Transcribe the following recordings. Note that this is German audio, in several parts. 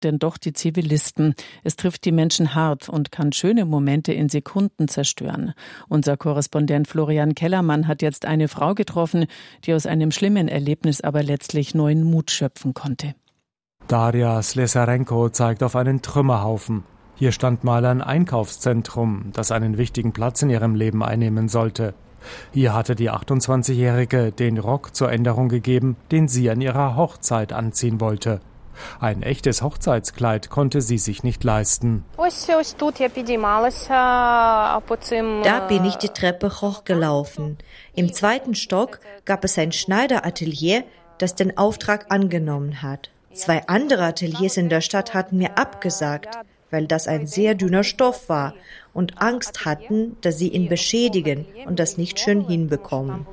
denn doch die Zivilisten. Es trifft die Menschen hart und kann schöne Momente in Sekunden zerstören. Unser Korrespondent Florian Kellermann hat jetzt eine Frau getroffen, die aus einem schlimmen Erlebnis aber letztlich neuen Mut schöpfen konnte. Daria Slesarenko zeigt auf einen Trümmerhaufen. Hier stand mal ein Einkaufszentrum, das einen wichtigen Platz in ihrem Leben einnehmen sollte. Hier hatte die 28-Jährige den Rock zur Änderung gegeben, den sie an ihrer Hochzeit anziehen wollte. Ein echtes Hochzeitskleid konnte sie sich nicht leisten. Da bin ich die Treppe hochgelaufen. Im 2. Stock gab es ein Schneideratelier, das den Auftrag angenommen hat. 2 andere Ateliers in der Stadt hatten mir abgesagt, weil das ein sehr dünner Stoff war und Angst hatten, dass sie ihn beschädigen und das nicht schön hinbekommen.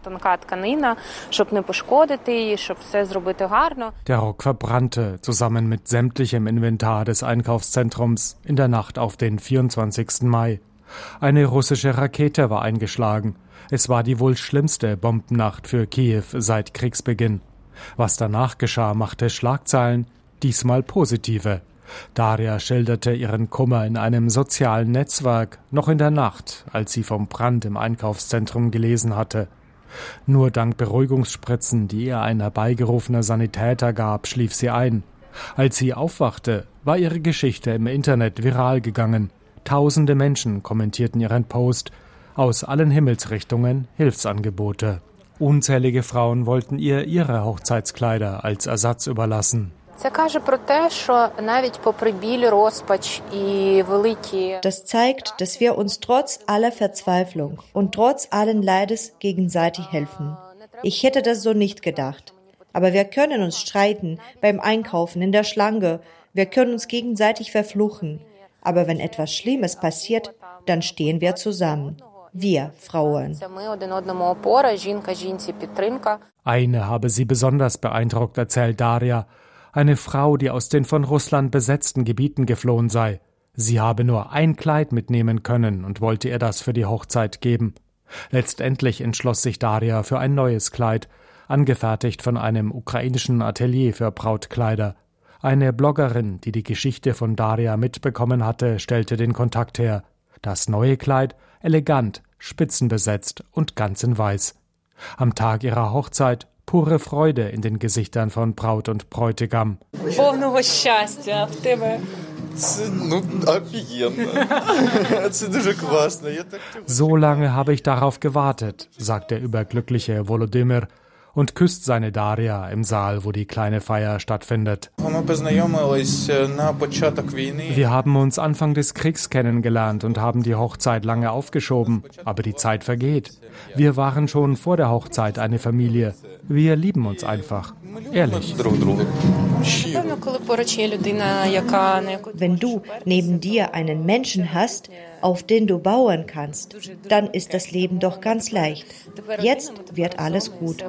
Der Rock verbrannte zusammen mit sämtlichem Inventar des Einkaufszentrums in der Nacht auf den 24. Mai. Eine russische Rakete war eingeschlagen. Es war die wohl schlimmste Bombennacht für Kiew seit Kriegsbeginn. Was danach geschah, machte Schlagzeilen, diesmal positive. Daria schilderte ihren Kummer in einem sozialen Netzwerk, noch in der Nacht, als sie vom Brand im Einkaufszentrum gelesen hatte. Nur dank Beruhigungsspritzen, die ihr ein herbeigerufener Sanitäter gab, schlief sie ein. Als sie aufwachte, war ihre Geschichte im Internet viral gegangen. Tausende Menschen kommentierten ihren Post, aus allen Himmelsrichtungen Hilfsangebote. Unzählige Frauen wollten ihr ihre Hochzeitskleider als Ersatz überlassen. Das zeigt, dass wir uns trotz aller Verzweiflung und trotz allen Leides gegenseitig helfen. Ich hätte das so nicht gedacht. Aber wir können uns streiten beim Einkaufen, in der Schlange. Wir können uns gegenseitig verfluchen. Aber wenn etwas Schlimmes passiert, dann stehen wir zusammen. Wir Frauen. Eine habe sie besonders beeindruckt, erzählt Daria. Eine Frau, die aus den von Russland besetzten Gebieten geflohen sei. Sie habe nur ein Kleid mitnehmen können und wollte ihr das für die Hochzeit geben. Letztendlich entschloss sich Daria für ein neues Kleid, angefertigt von einem ukrainischen Atelier für Brautkleider. Eine Bloggerin, die die Geschichte von Daria mitbekommen hatte, stellte den Kontakt her. Das neue Kleid, elegant, spitzenbesetzt und ganz in weiß. Am Tag ihrer Hochzeit pure Freude in den Gesichtern von Braut und Bräutigam. So lange habe ich darauf gewartet, sagt der überglückliche Volodymyr und küsst seine Daria im Saal, wo die kleine Feier stattfindet. Wir haben uns Anfang des Kriegs kennengelernt und haben die Hochzeit lange aufgeschoben, aber die Zeit vergeht. Wir waren schon vor der Hochzeit eine Familie. Wir lieben uns einfach. Ehrlich. Wenn du neben dir einen Menschen hast, auf den du bauen kannst, dann ist das Leben doch ganz leicht. Jetzt wird alles gut.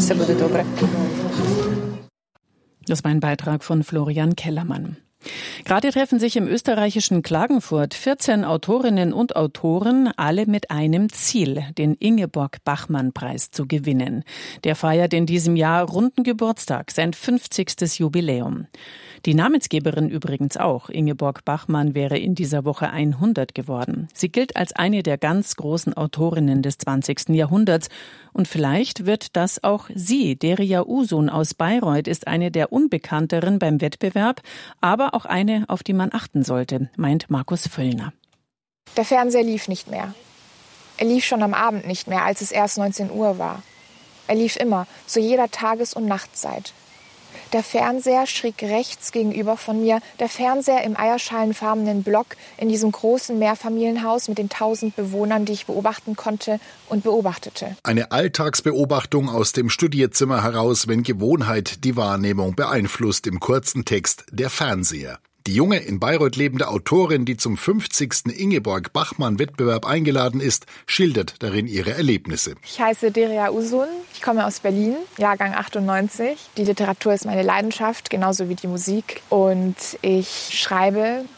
Das war ein Beitrag von Florian Kellermann. Gerade treffen sich im österreichischen Klagenfurt 14 Autorinnen und Autoren, alle mit einem Ziel, den Ingeborg-Bachmann-Preis zu gewinnen. Der feiert in diesem Jahr runden Geburtstag, sein 50. Jubiläum. Die Namensgeberin übrigens auch. Ingeborg Bachmann wäre in dieser Woche 100 geworden. Sie gilt als eine der ganz großen Autorinnen des 20. Jahrhunderts. Und vielleicht wird das auch sie. Deria Uzun aus Bayreuth ist eine der unbekannteren beim Wettbewerb, aber auch eine, auf die man achten sollte, meint Markus Völlner. Der Fernseher lief nicht mehr. Er lief schon am Abend nicht mehr, als es erst 19 Uhr war. Er lief immer, zu jeder Tages- und Nachtzeit. Der Fernseher schräg rechts gegenüber von mir, der Fernseher im eierschalenfarbenen Block in diesem großen Mehrfamilienhaus mit den 1000 Bewohnern, die ich beobachten konnte und beobachtete. Eine Alltagsbeobachtung aus dem Studierzimmer heraus, wenn Gewohnheit die Wahrnehmung beeinflusst, im kurzen Text der Fernseher. Die junge, in Bayreuth lebende Autorin, die zum 50. Ingeborg-Bachmann-Wettbewerb eingeladen ist, schildert darin ihre Erlebnisse. Ich heiße Deria Uzun, ich komme aus Berlin, Jahrgang 98. Die Literatur ist meine Leidenschaft, genauso wie die Musik. Und ich schreibe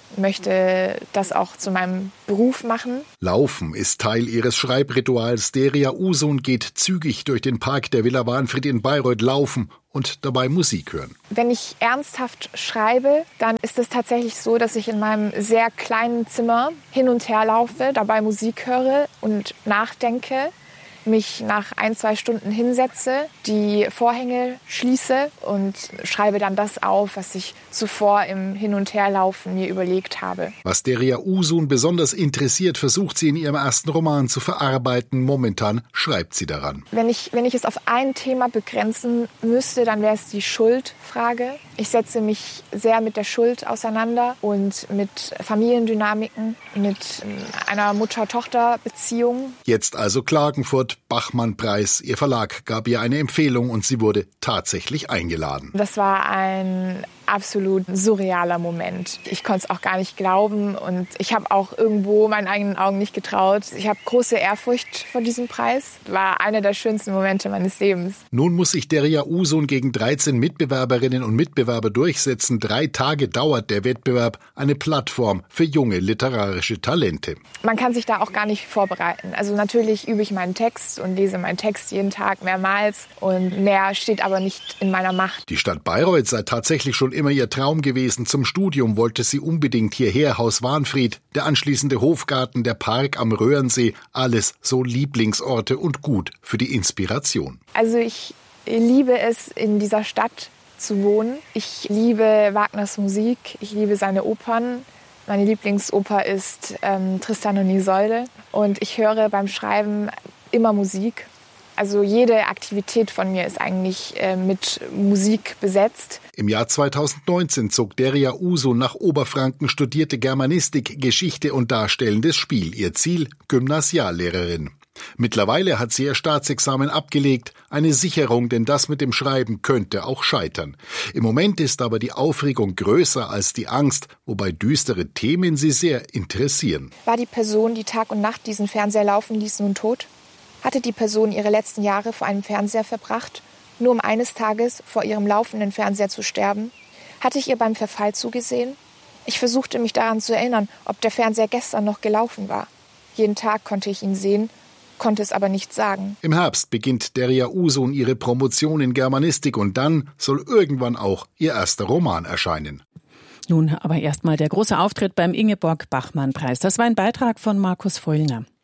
möchte das auch zu meinem Beruf machen. Laufen ist Teil ihres Schreibrituals. Deria Uzun geht zügig durch den Park der Villa Wahnfried in Bayreuth laufen und dabei Musik hören. Wenn ich ernsthaft schreibe, dann ist es tatsächlich so, dass ich in meinem sehr kleinen Zimmer hin und her laufe, dabei Musik höre und nachdenke, mich nach 1-2 Stunden hinsetze, die Vorhänge schließe und schreibe dann das auf, was ich zuvor im Hin- und Herlaufen mir überlegt habe. Was Deria Uzun besonders interessiert, versucht sie in ihrem ersten Roman zu verarbeiten. Momentan schreibt sie daran. Wenn ich es auf ein Thema begrenzen müsste, dann wäre es die Schuldfrage. Ich setze mich sehr mit der Schuld auseinander und mit Familiendynamiken, mit einer Mutter-Tochter-Beziehung. Jetzt also Klagenfurt, Bachmann-Preis. Ihr Verlag gab ihr eine Empfehlung und sie wurde tatsächlich eingeladen. Das war ein absolut surrealer Moment. Ich konnte es auch gar nicht glauben und ich habe auch irgendwo meinen eigenen Augen nicht getraut. Ich habe große Ehrfurcht vor diesem Preis. War einer der schönsten Momente meines Lebens. Nun muss sich Deria Uzun gegen 13 Mitbewerberinnen und Mitbewerber durchsetzen. 3 Tage dauert der Wettbewerb, eine Plattform für junge literarische Talente. Man kann sich da auch gar nicht vorbereiten. Also natürlich übe ich meinen Text und lese meinen Text jeden Tag mehrmals und mehr steht aber nicht in meiner Macht. Die Stadt Bayreuth sei tatsächlich schon immer ihr Traum gewesen. Zum Studium wollte sie unbedingt hierher. Haus Wahnfried, der anschließende Hofgarten, der Park am Röhrensee, alles so Lieblingsorte und gut für die Inspiration. Also ich liebe es, in dieser Stadt zu wohnen. Ich liebe Wagners Musik, ich liebe seine Opern. Meine Lieblingsoper ist Tristan und Isolde und ich höre beim Schreiben immer Musik. Also jede Aktivität von mir ist eigentlich mit Musik besetzt. Im Jahr 2019 zog Deria Uzun nach Oberfranken, studierte Germanistik, Geschichte und Darstellendes Spiel. Ihr Ziel: Gymnasiallehrerin. Mittlerweile hat sie ihr Staatsexamen abgelegt, eine Sicherung, denn das mit dem Schreiben könnte auch scheitern. Im Moment ist aber die Aufregung größer als die Angst, wobei düstere Themen sie sehr interessieren. War die Person, die Tag und Nacht diesen Fernseher laufen ließ, nun tot? Hatte die Person ihre letzten Jahre vor einem Fernseher verbracht, nur um eines Tages vor ihrem laufenden Fernseher zu sterben? Hatte ich ihr beim Verfall zugesehen? Ich versuchte mich daran zu erinnern, ob der Fernseher gestern noch gelaufen war. Jeden Tag konnte ich ihn sehen, konnte es aber nicht sagen. Im Herbst beginnt Deria Uzun ihre Promotion in Germanistik und dann soll irgendwann auch ihr erster Roman erscheinen. Nun aber erstmal der große Auftritt beim Ingeborg-Bachmann-Preis. Das war ein Beitrag von Markus Vollner.